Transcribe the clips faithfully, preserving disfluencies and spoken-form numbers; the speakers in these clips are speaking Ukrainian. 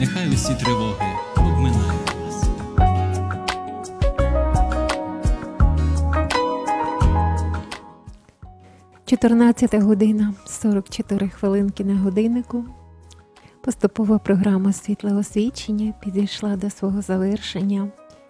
нехай усі тривоги обминають вас. чотирнадцята година, сорок чотири хвилинки на годиннику. Поступова програма «Світле освічення» підійшла до свого завершення.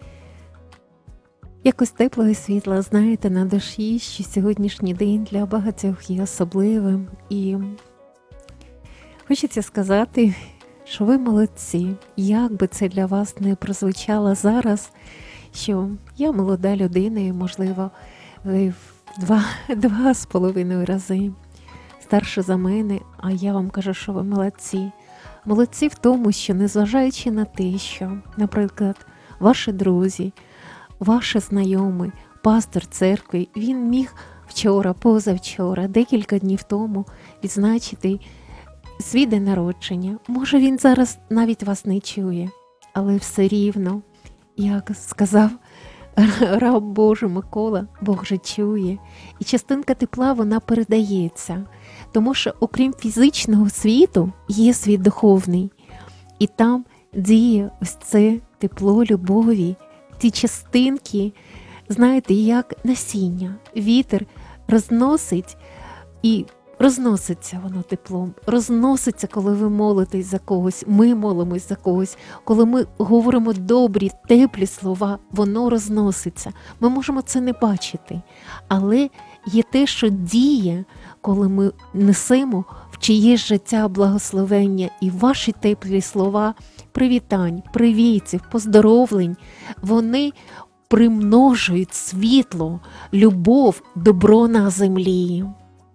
Якось тепло і світло, знаєте, на душі, що сьогоднішній день для багатьох є особливим. І хочеться сказати, що ви молодці. Як би це для вас не прозвучало зараз, що я молода людина і, можливо, ви в два, два з половиною рази старше за мене, а я вам кажу, що ви молодці. Молодці в тому, що незважаючи на те, що, наприклад, ваші друзі, ваші знайомі, пастор церкви, він міг вчора, позавчора, декілька днів тому відзначити свій день народження. Може, він зараз навіть вас не чує, але все рівно, як сказав раб Божий Микола, Бог же чує. І частинка тепла, вона передається. Тому що окрім фізичного світу, є світ духовний. І там діє ось це тепло любові, ті частинки, знаєте, як насіння. Вітер розносить і розноситься воно теплом, розноситься, коли ви молитесь за когось, ми молимось за когось, коли ми говоримо добрі, теплі слова, воно розноситься. Ми можемо це не бачити, але є те, що діє, коли ми несемо в чиєсь життя благословення, і ваші теплі слова, привітань, привітів, поздоровлень, вони примножують світло, любов, добро на землі.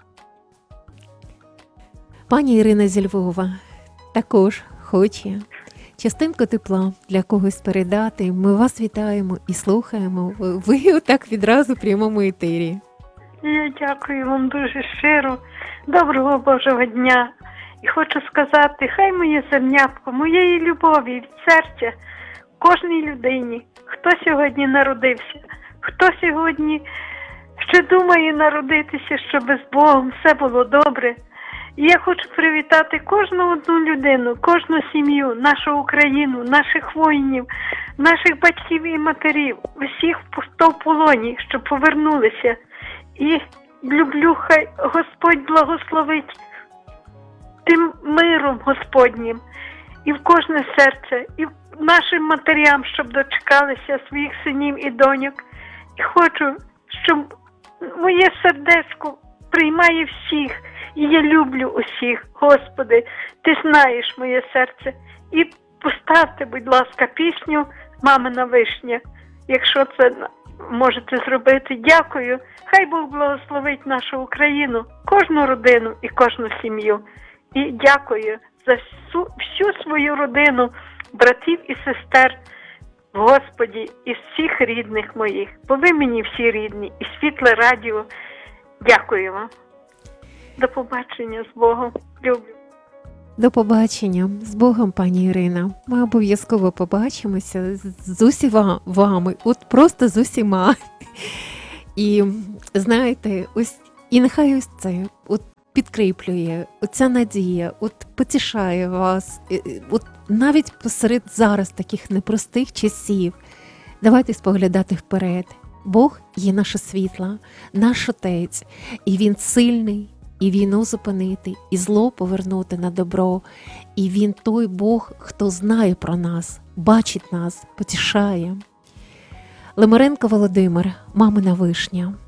Пані Ірина зі Львова також хоче частинку тепла для когось передати. Ми вас вітаємо і слухаємо. Ви отак відразу в прямому етері. Я дякую вам дуже щиро. Доброго Божого дня. І хочу сказати, хай моє зернятко, моєї любові від серця кожній людині, хто сьогодні народився, хто сьогодні ще думає народитися, щоб з Богом все було добре. І я хочу привітати кожну одну людину, кожну сім'ю, нашу Україну, наших воїнів, наших батьків і матерів, усіх, хто в полоні, щоб повернулися. І люблю, хай Господь благословить тим миром Господнім і в кожне серце, і нашим матерям, щоб дочекалися своїх синів і доньок. І хочу, щоб моє сердечко приймає всіх, і я люблю усіх. Господи, Ти знаєш моє серце. І поставте, будь ласка, пісню «Мамина вишня», якщо це можете зробити. Дякую. Хай Бог благословить нашу Україну, кожну родину і кожну сім'ю. І дякую за всю, всю свою родину, братів і сестер в Господі і всіх рідних моїх. Бо ви мені всі рідні і світле радіо. Дякую вам. До побачення, з Богом. Люблю. До побачення. З Богом, пані Ірина. Ми обов'язково побачимося з усіма вами. От просто з усіма. І знаєте, ось і нехай ось це от підкріплює, оця надія, от потішає вас. От навіть посеред зараз таких непростих часів. Давайте споглядати вперед. Бог є наше світло, наш Отець, і Він сильний, і війну зупинити, і зло повернути на добро. І Він той Бог, хто знає про нас, бачить нас, потішає. Лимаренко Володимир, «Мамина вишня».